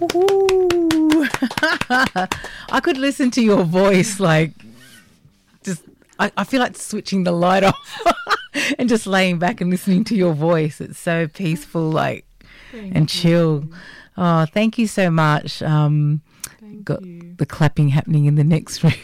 Ooh. I could listen to your voice like just I feel like switching the light off and just laying back and listening to your voice. It's so peaceful, like and chill. Oh, thank you so much. Got the clapping happening in the next room.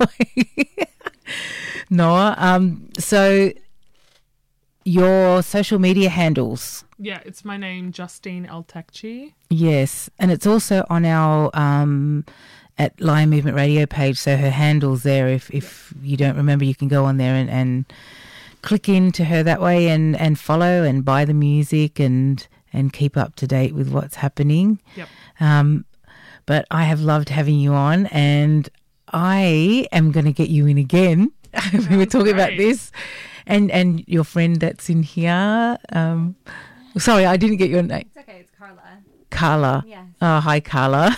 Noah, so your social media handles. Yeah, it's my name, Justine El-Tekchi. Yes, and it's also on our at Lion Movement Radio page, so her handle's there. If you don't remember, you can go on there and click into her that way and follow and buy the music and keep up to date with what's happening. Yep. But I have loved having you on, and I am going to get you in again. We were talking about this, and your friend that's in here. Sorry, I didn't get your name. It's okay. It's Carla. Carla. Yes. Oh, hi, Carla.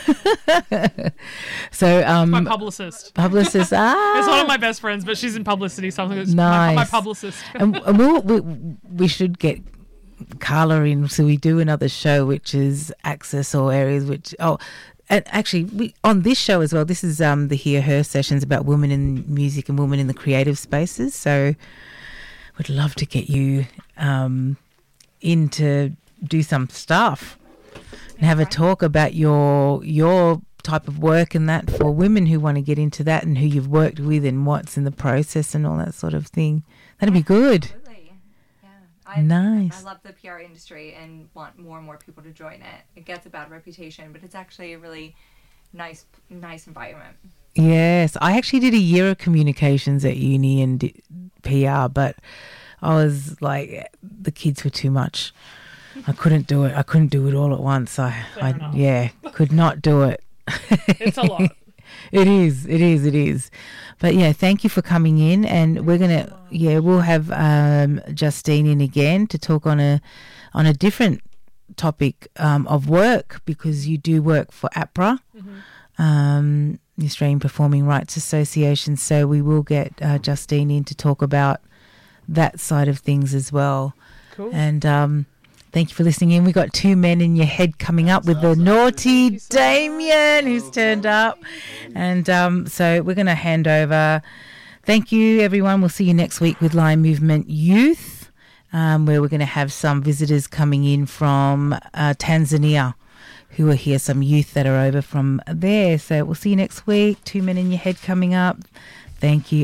So, My publicist. Publicist. It's one of my best friends, but she's in publicity, so it's Nice. my publicist. And we should get Carla in, so we do another show, which is access or areas which and actually on this show as well, this is the Hear Her sessions about women in music and women in the creative spaces. So we'd love to get you in to do some stuff and have a talk about your type of work and that for women who want to get into that and who you've worked with and what's in the process and all that sort of thing. That'd be good. Absolutely. Yeah. Nice. I love the PR industry and want more and more people to join it. It gets a bad reputation, but it's actually a really nice environment. Yes, I actually did a year of communications at uni and did PR, but I was like, the kids were too much. I couldn't do it. I couldn't do it all at once. I could not do it. It's a lot. It is. But yeah, thank you for coming in, and we'll have Justine in again to talk on a different topic of work, because you do work for APRA, the Australian Performing Rights Association. So we will get Justine in to talk about that side of things as well. Cool. And thank you for listening in. We got Two Men in Your Head coming up with the naughty Damien who's turned up. And so we're going to hand over. Thank you, everyone. We'll see you next week with Lion Movement Youth, where we're going to have some visitors coming in from Tanzania who are here, some youth that are over from there. So we'll see you next week. Two Men in Your Head coming up. Thank you.